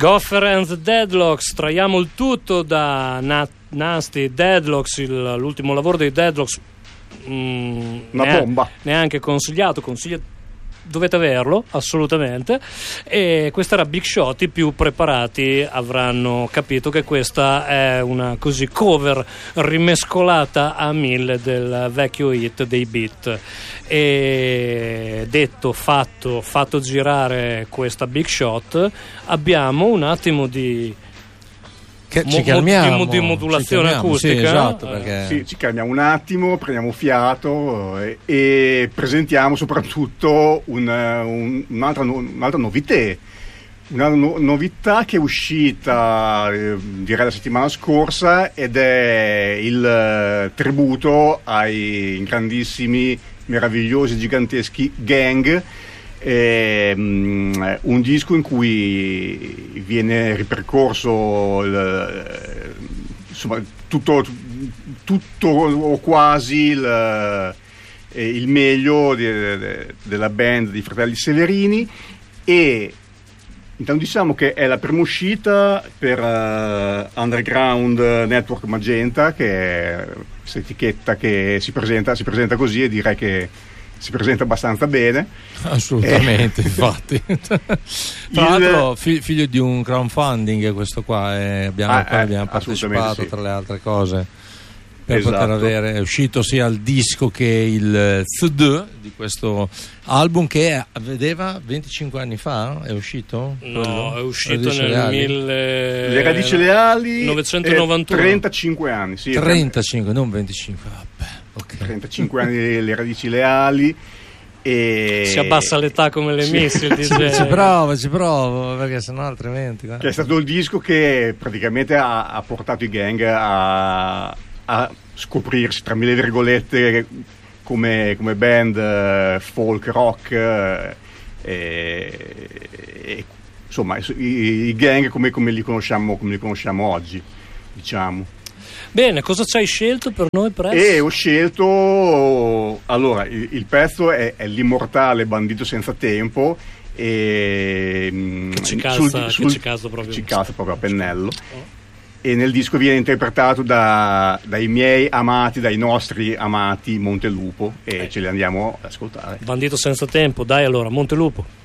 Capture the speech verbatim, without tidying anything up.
Gopher and the Deadlocks, traiamo il tutto da Na- Nasty Deadlocks, il, l'ultimo lavoro dei Deadlocks, mm, una neanche, bomba, neanche consigliato, consigliato. Dovete averlo assolutamente. E questa era Big Shot. I più preparati avranno capito che questa è una così cover rimescolata a mille del vecchio hit dei Beat. E detto, fatto, fatto girare questa Big Shot, abbiamo un attimo di Che mo- ci calmiamo, di, di modulazione ci calmiamo, acustica. sì, esatto, Eh, perché... sì, ci calmiamo un attimo, prendiamo fiato e, e presentiamo soprattutto un, un, un'altra, un'altra novità. Una no- novità che è uscita eh, direi la settimana scorsa, ed è il eh, tributo ai grandissimi, meravigliosi, giganteschi Gang. Eh, um, un disco in cui viene ripercorso il, insomma, tutto, tutto o quasi il, il meglio de, de, della band di Fratelli Severini. E intanto diciamo che è la prima uscita per uh, Underground Network Magenta, che è questa etichetta che si presenta, si presenta così, e direi che si presenta abbastanza bene. Assolutamente, eh. Infatti. Tra Il... l'altro fi- figlio di un crowdfunding questo qua, e abbiamo, ah, poi eh, abbiamo partecipato sì. tra le altre cose per esatto. poter avere, è uscito sia il disco che il C D di questo album, che vedeva venticinque anni fa, è uscito? No, quello? è uscito Radici nel Leali? mille... Le Radici Leali millenovecentonovantuno. eh, trentacinque anni, sì, trentacinque, non venticinque. Vabbè, okay. trentacinque anni le Radici Leali. E... si abbassa l'età come le sì. missili, dice. ci prova, ci provo, perché sennò altrimenti che è stato il disco che praticamente ha, ha portato i Gang a, a scoprirsi, tra mille virgolette, come, come band uh, folk rock, uh, e, e, insomma i, i Gang come, come li conosciamo, come li conosciamo oggi, diciamo. Bene, cosa ci hai scelto per noi, Press? E ho scelto, allora, il, il pezzo è, è l'immortale Bandito senza tempo, e che ci calza, sul, che ci calza proprio, ci calza proprio a pennello. Oh. E nel disco viene interpretato da, dai miei amati, dai nostri amati Montelupo, e eh. ce li andiamo ad ascoltare. Bandito senza tempo, dai allora, Montelupo.